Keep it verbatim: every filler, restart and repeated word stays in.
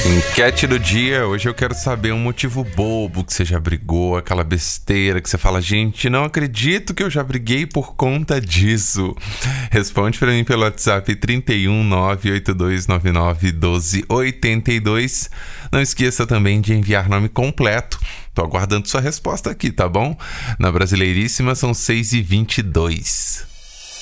Enquete do dia, hoje eu quero saber um motivo bobo que você já brigou, aquela besteira que você fala, gente, não acredito que eu já briguei por conta disso. Responde pra mim pelo WhatsApp trinta e um, nove oito dois nove nove, doze oitenta e dois. Não esqueça também de enviar nome completo. Tô aguardando sua resposta aqui, tá bom? Na Brasileiríssima são seis e vinte e dois.